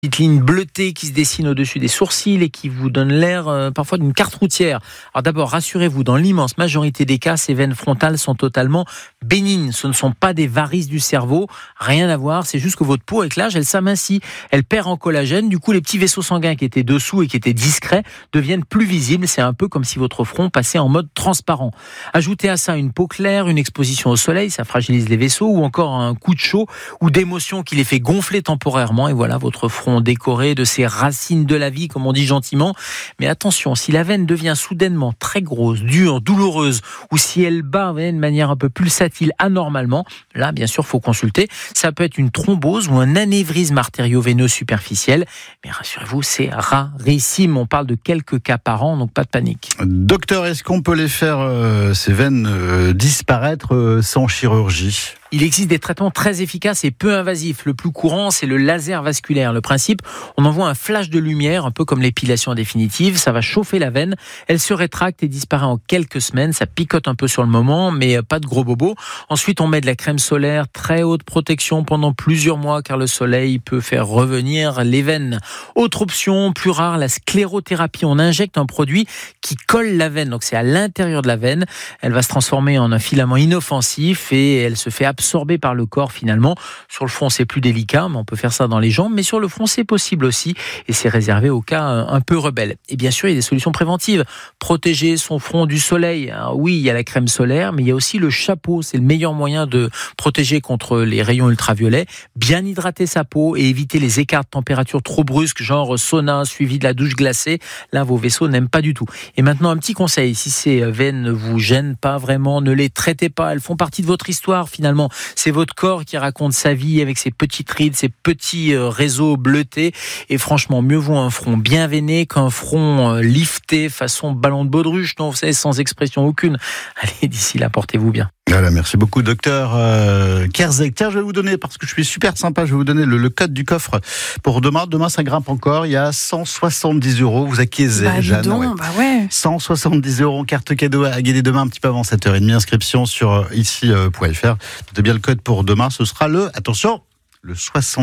Petite ligne bleutée qui se dessine au-dessus des sourcils et qui vous donne l'air parfois d'une carte routière. Alors d'abord, rassurez-vous, dans l'immense majorité des cas, ces veines frontales sont totalement bénignes. Ce ne sont pas des varices du cerveau, rien à voir. C'est juste que votre peau, avec l'âge, elle s'amincit, elle perd en collagène. Du coup, les petits vaisseaux sanguins qui étaient dessous et qui étaient discrets deviennent plus visibles. C'est un peu comme si votre front passait en mode transparent. Ajoutez à ça une peau claire, une exposition au soleil, ça fragilise les vaisseaux, ou encore un coup de chaud ou d'émotion qui les fait gonfler temporairement. Et voilà votre front décoré de ces racines de la vie, comme on dit gentiment. Mais attention, si la veine devient soudainement très grosse, dure, douloureuse, ou si elle bat de manière un peu pulsatile anormalement, là, bien sûr, faut consulter. Ça peut être une thrombose ou un anévrisme artério-veineux superficiel. Mais rassurez-vous, c'est rarissime. On parle de quelques cas par an, donc pas de panique. Docteur, est-ce qu'on peut les faire, ces veines, disparaître sans chirurgie ? Il existe des traitements très efficaces et peu invasifs. Le plus courant, c'est le laser vasculaire. Le principe, on envoie un flash de lumière, un peu comme l'épilation définitive. Ça va chauffer la veine. Elle se rétracte et disparaît en quelques semaines. Ça picote un peu sur le moment, mais pas de gros bobos. Ensuite, on met de la crème solaire, très haute protection pendant plusieurs mois, car le soleil peut faire revenir les veines. Autre option, plus rare, la sclérothérapie. On injecte un produit qui colle la veine. Donc, c'est à l'intérieur de la veine. Elle va se transformer en un filament inoffensif et elle se fait absorbé par le corps finalement. Sur le front, c'est plus délicat, mais on peut faire ça dans les jambes. Mais sur le front, c'est possible aussi. Et c'est réservé aux cas un peu rebelles. Et bien sûr, il y a des solutions préventives. Protéger son front du soleil. Alors oui, il y a la crème solaire, mais il y a aussi le chapeau. C'est le meilleur moyen de protéger contre les rayons ultraviolets. Bien hydrater sa peau et éviter les écarts de température trop brusques, genre sauna suivi de la douche glacée. Là, vos vaisseaux n'aiment pas du tout. Et maintenant, un petit conseil. Si ces veines ne vous gênent pas vraiment, ne les traitez pas. Elles font partie de votre histoire finalement. C'est votre corps qui raconte sa vie avec ses petites rides, ses petits réseaux bleutés. Et franchement, mieux vaut un front bien veiné qu'un front lifté façon ballon de baudruche, non, vous savez, sans expression aucune. Allez, d'ici là, portez-vous bien. Voilà, merci beaucoup, docteur Kerzek. Tiens, je vais vous donner, parce que je suis super sympa, je vais vous donner le code du coffre pour demain. Demain, ça grimpe encore. Il y a 170 €. Vous acquiescez, Jeanne. Ouais. 170 € en carte cadeau à gagner demain un petit peu avant 7h30. Inscription sur ici.fr. Notez bien le code pour demain. Ce sera attention, le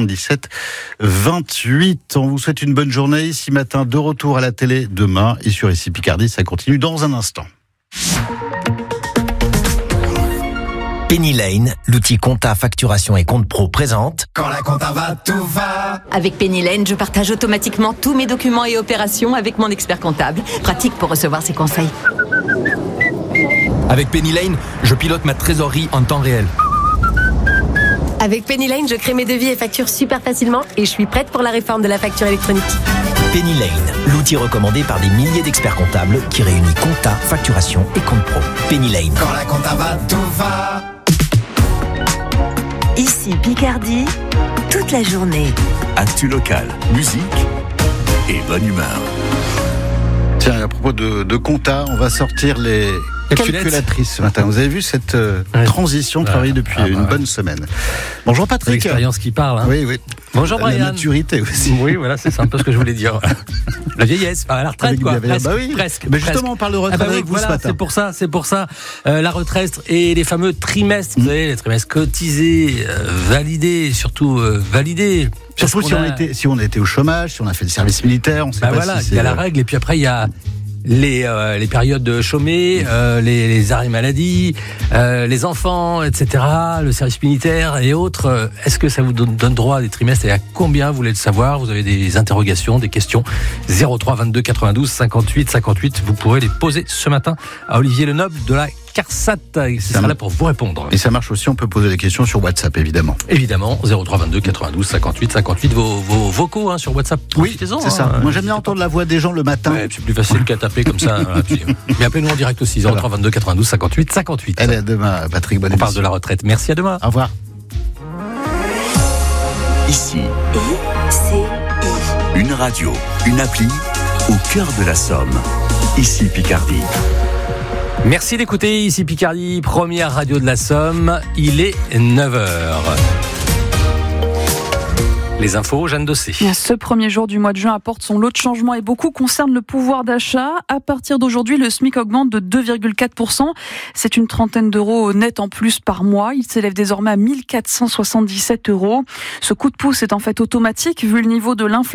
77 28. On vous souhaite une bonne journée. Ici matin, de retour à la télé demain. Et sur ici Picardie, ça continue dans un instant. Penny Lane, l'outil compta, facturation et compte pro présente. Quand la compta va, tout va. Avec Penny Lane, je partage automatiquement tous mes documents et opérations avec mon expert comptable. Pratique pour recevoir ses conseils. Avec Penny Lane, je pilote ma trésorerie en temps réel. Avec Penny Lane, je crée mes devis et factures super facilement et je suis prête pour la réforme de la facture électronique. Penny Lane, l'outil recommandé par des milliers d'experts comptables qui réunit compta, facturation et compte pro. Penny Lane. Quand la compta va, tout va. Ici Picardie, toute la journée. Actu local, musique et bonne humeur. Tiens, à propos de compta, on va sortir les calculatrices ce matin. Vous avez vu cette transition de travailler depuis une bonne semaine. Bonjour Patrick. L'expérience qui parle. Hein. Oui. Bonjour Brian. La maturité aussi. Oui, voilà, c'est un peu ce que je voulais dire. La vieillesse, à la retraite, quoi. Presque. Mais justement, on parle de retraite avec vous ce matin. C'est pour ça. La retraite et les fameux trimestres, vous savez, les trimestres cotisés, validés, surtout validés. Surtout si on était au chômage, si on a fait le service militaire, on sait pas voilà, si il y a la règle, et puis après il y a les périodes de chômés, les arrêts maladie, les enfants, etc., le service militaire et autres. Est-ce que ça vous donne droit à des trimestres et à combien vous voulez le savoir? Vous avez des interrogations, des questions. 03 22 92 58 58. Vous pourrez les poser ce matin à Olivier Lenoble de la CARSAT. Il sera là pour vous répondre. Et ça marche aussi, on peut poser des questions sur WhatsApp, évidemment. Évidemment, 03 22 92 58 58. Vos vocaux sur WhatsApp. Oui, c'est ça. Moi, j'aime bien entendre la voix des gens le matin. Ouais, c'est plus facile qu'à taper comme ça. Mais appelez-nous en direct aussi, 03 22 92 58 58. Allez, à demain, Patrick. Bonne émission. On parle de la retraite. Merci, à demain. Au revoir. Ici, une radio, une appli au cœur de la Somme. Ici Picardie. Merci d'écouter Ici Picardie, première radio de la Somme. Il est 9h. Les infos, Jeanne Dossé. Ce premier jour du mois de juin apporte son lot de changements et beaucoup concernent le pouvoir d'achat. À partir d'aujourd'hui, le SMIC augmente de 2,4%. C'est une trentaine d'euros net en plus par mois. Il s'élève désormais à 1 477 €. Ce coup de pouce est en fait automatique vu le niveau de l'inflation.